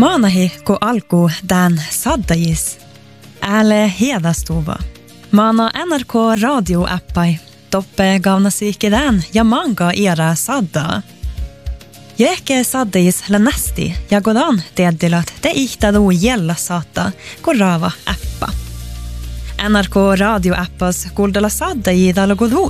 Maanahi ko alku tän saddajis. Ääle hedastuva. Maana NRK radioappai. Toppe gaunasiikki tän ja manga era sadda. Jäke saddajis länästi ja godan teedilat te ihtadu jella saata korava appa. NRK radioappas kuldala saddaji dalo godu